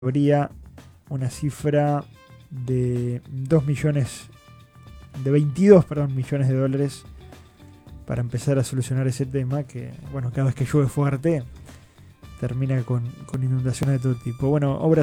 habría una cifra de 22 millones de dólares para empezar a solucionar ese tema que, bueno, cada vez que llueve fuerte termina con inundaciones de todo tipo. Bueno, obras